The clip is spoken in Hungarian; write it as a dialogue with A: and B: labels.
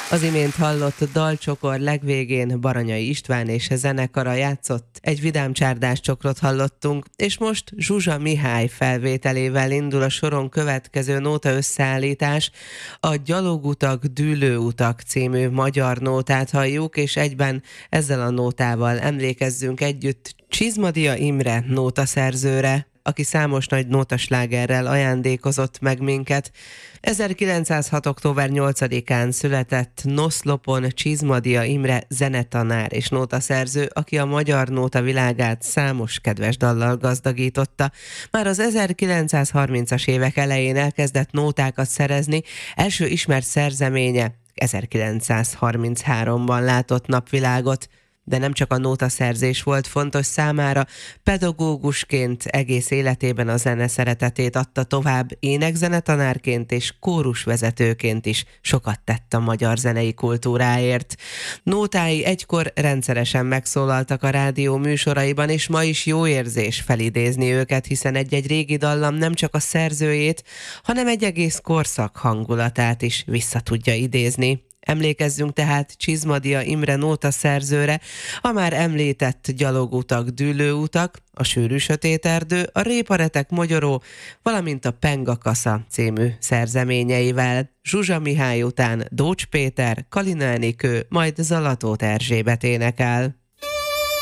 A: Az imént hallott dalcsokor legvégén Baranyai István és zenekara játszott, egy vidám csárdás csokrot hallottunk, és most Zsuzsa Mihály felvételével indul a soron következő nóta összeállítás. A Gyalogutak, Dűlőutak című magyar nótát halljuk, és egyben ezzel a nótával emlékezzünk együtt Csizmadia Imre nótaszerzőre, aki számos nagy nótaslágerrel ajándékozott meg minket. 1906. október 8-án született Noszlopon Csizmadia Imre zenetanár és nótaszerző, aki a magyar nóta világát számos kedves dallal gazdagította. Már az 1930-as évek elején elkezdett nótákat szerezni, első ismert szerzeménye 1933-ban látott napvilágot. De nem csak a nótaszerzés volt fontos számára, pedagógusként egész életében a zene szeretetét adta tovább, énekzenetanárként és kórusvezetőként is sokat tett a magyar zenei kultúráért. Nótái egykor rendszeresen megszólaltak a rádió műsoraiban, és ma is jó érzés felidézni őket, hiszen egy-egy régi dallam nem csak a szerzőjét, hanem egy egész korszak hangulatát is vissza tudja idézni. Emlékezzünk tehát Csizmadia Imre nótaszerzőre, a már említett Gyalogutak, Dűlőutak, a Sűrű sötét erdő, a Réparetek mogyoró, valamint a Pengakasza című szerzeményeivel. Zsuzsa Mihály után Dócs Péter, Kalina Enikő, majd Zalatóth Erzsébet énekel.